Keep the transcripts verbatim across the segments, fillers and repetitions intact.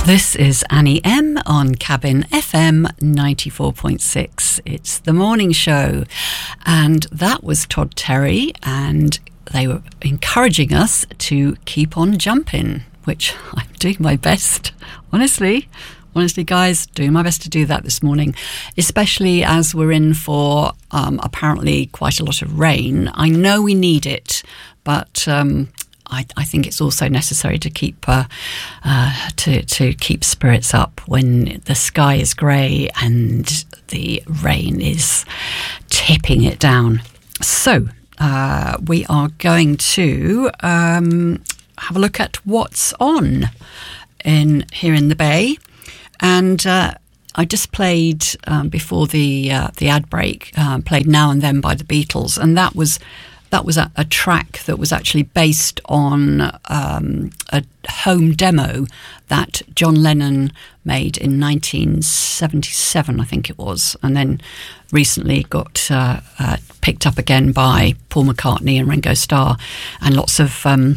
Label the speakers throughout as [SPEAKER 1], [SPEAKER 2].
[SPEAKER 1] This is Annie M on Cabin F M ninety-four point six. It's the morning show, and that was Todd Terry, and they were encouraging us to keep on jumping, which I'm doing my best, honestly. Honestly, guys, doing my best to do that this morning, especially as we're in for um, apparently quite a lot of rain. I know we need it, but um, I, I think it's also necessary to keep uh, uh, to to keep spirits up when the sky is grey and the rain is tipping it down. So uh, we are going to um, have a look at what's on in here in the Bay. And uh, I just played um, before the uh, the ad break, uh, played Now and Then by the Beatles, and that was that was a, a track that was actually based on um, a home demo that John Lennon made in nineteen seventy-seven, I think it was, and then recently got uh, uh, picked up again by Paul McCartney and Ringo Starr, and lots of Um,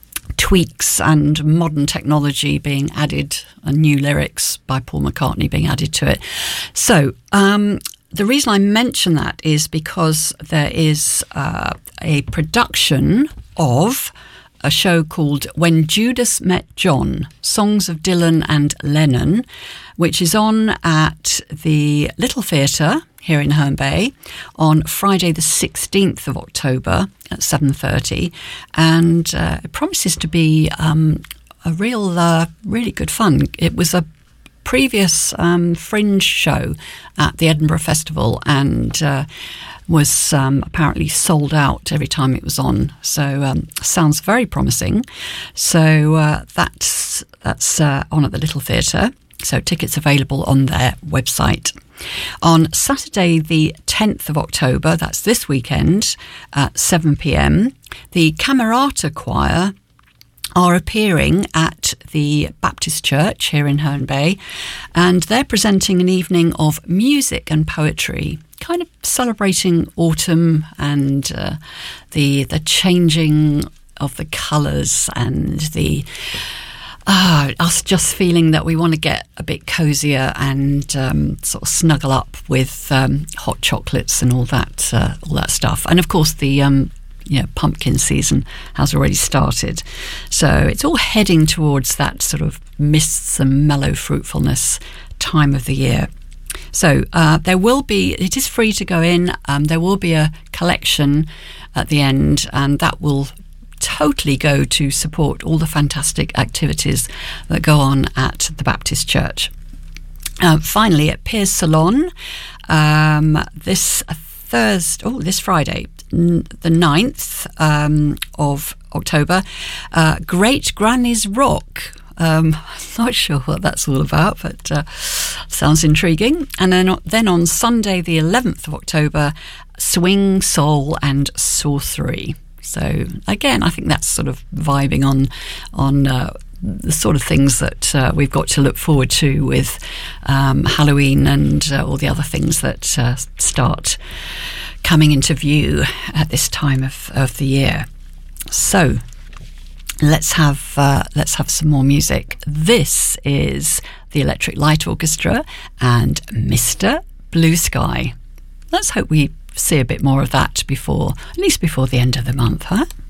[SPEAKER 1] tweaks and modern technology being added, and new lyrics by Paul McCartney being added to it. So um, the reason I mention that is because there is uh, a production of a show called When Judas Met John, Songs of Dylan and Lennon, which is on at the Little Theatre here in Herne Bay on Friday the sixteenth of October at seven thirty, and uh, it promises to be um, a real, uh, really good fun. It was a previous um, Fringe show at the Edinburgh Festival, and uh, was um, apparently sold out every time it was on. So um, sounds very promising. So uh, that's that's uh, on at the Little Theatre. So tickets available on their website. On Saturday the tenth of October, that's this weekend, at seven p.m, the Camerata Choir are appearing at the Baptist Church here in Herne Bay, and they're presenting an evening of music and poetry, kind of celebrating autumn and uh, the the changing of the colours and the Ah, us just feeling that we want to get a bit cosier and um, sort of snuggle up with um, hot chocolates and all that, uh, all that stuff. And of course, the um, you know, pumpkin season has already started, so it's all heading towards that sort of mists and mellow fruitfulness time of the year. So uh, there will be. It is free to go in. Um, there will be a collection at the end, and that will totally go to support all the fantastic activities that go on at the Baptist Church. Uh, finally, at Piers Salon, um, this Thursday, oh, this Friday, n- the ninth um, of October, uh, Great Granny's Rock. Um, I'm not sure what that's all about, but uh, sounds intriguing. And then, then on Sunday, the eleventh of October, Swing, Soul and Sorcery. So again, I think that's sort of vibing on on uh, the sort of things that uh, we've got to look forward to with um, Halloween and uh, all the other things that uh, start coming into view at this time of, of the year. So let's have uh, let's have some more music. This is the Electric Light Orchestra and Mister Blue Sky. Let's hope we see a bit more of that before, at least before the end of the month, huh?